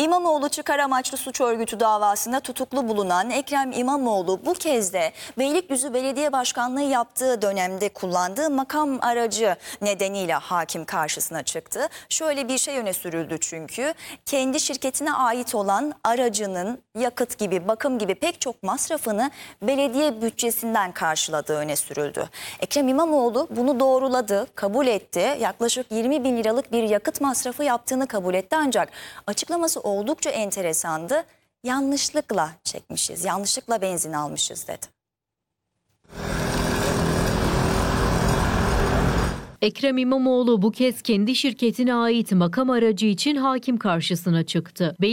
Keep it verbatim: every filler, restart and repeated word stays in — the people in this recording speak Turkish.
İmamoğlu çıkar amaçlı suç örgütü davasında tutuklu bulunan Ekrem İmamoğlu bu kez de Beylikdüzü Belediye Başkanlığı yaptığı dönemde kullandığı makam aracı nedeniyle hakim karşısına çıktı. Şöyle bir şey öne sürüldü çünkü kendi şirketine ait olan aracının yakıt gibi, bakım gibi pek çok masrafını belediye bütçesinden karşıladığı öne sürüldü. Ekrem İmamoğlu bunu doğruladı, kabul etti. Yaklaşık yirmi bin liralık bir yakıt masrafı yaptığını kabul etti ancak açıklaması oldukça enteresandı. Yanlışlıkla çekmişiz, yanlışlıkla benzin almışız dedi. Ekrem İmamoğlu bu kez kendi şirketine ait makam aracı için hakim karşısına çıktı.